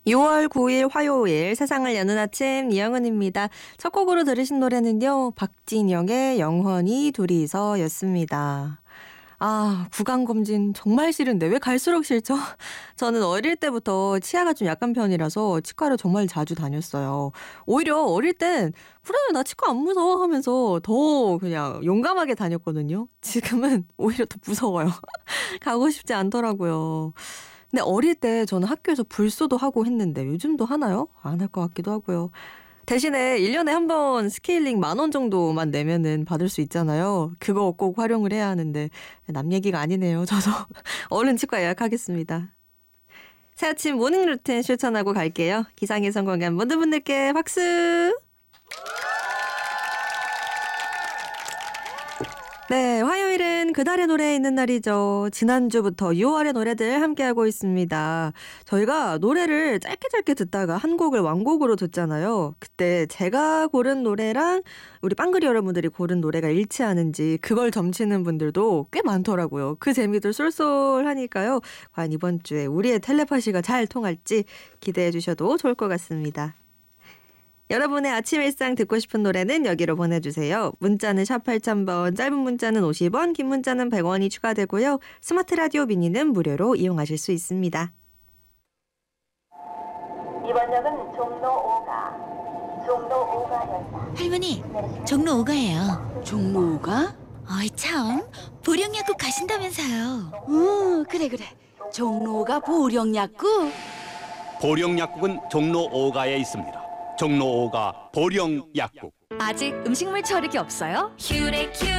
6월 9일 화요일 세상을 여는 아침 이영은입니다. 첫 곡으로 들으신 노래는요. 박진영의 영원히 둘이서였습니다. 구강검진 정말 싫은데 왜 갈수록 싫죠? 저는 어릴 때부터 치아가 좀 약한 편이라서 치과를 정말 자주 다녔어요. 오히려 어릴 땐 그래 나 치과 안 무서워 하면서 더 그냥 용감하게 다녔거든요. 지금은 오히려 더 무서워요. 가고 싶지 않더라고요. 근데 어릴 때 저는 학교에서 불소도 하고 했는데 요즘도 하나요? 안 할 것 같기도 하고요. 대신에 1년에 한 번 스케일링 10,000원 정도만 내면은 받을 수 있잖아요. 그거 꼭 활용을 해야 하는데 남 얘기가 아니네요. 저도 얼른 치과 예약하겠습니다. 새 아침 모닝 루틴 실천하고 갈게요. 기상에 성공한 모든 분들께 박수! 네, 화요일은 그달의 노래에 있는 날이죠. 지난주부터 6월의 노래들 함께하고 있습니다. 저희가 노래를 짧게 듣다가 한 곡을 완곡으로 듣잖아요. 그때 제가 고른 노래랑 우리 빵그리 여러분들이 고른 노래가 일치하는지 그걸 점치는 분들도 꽤 많더라고요. 그 재미도 쏠쏠하니까요. 과연 이번 주에 우리의 텔레파시가 잘 통할지 기대해 주셔도 좋을 것 같습니다. 여러분의 아침 일상 듣고 싶은 노래는 여기로 보내주세요. 문자는 샵 8000번, 짧은 문자는 50원, 긴 문자는 100원이 추가되고요. 스마트 라디오 미니는 무료로 이용하실 수 있습니다. 이번 역은 종로 5가역입니다. 할머니, 종로 5가예요. 종로 5가? 어이 참, 보령약국 가신다면서요. 그래. 종로 5가 보령약국? 보령약국은 종로 5가에 있습니다. 종로 5가 보령약국. 아직 음식물 처리기 없어요?